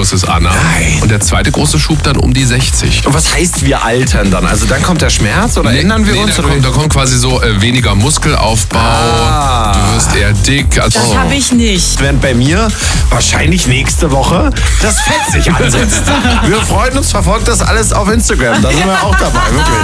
groß ist Anna. Nein. Und der zweite große Schub dann um die 60. Und was heißt, wir altern dann? Also dann kommt der Schmerz oder ändern wir uns? Da kommt quasi so weniger Muskelaufbau, du wirst eher dick. Also Das habe ich nicht. Während bei mir wahrscheinlich nächste Woche das Fett sich ansetzt. Wir freuen uns, verfolgt das alles auf Instagram. Da sind wir auch dabei, wirklich.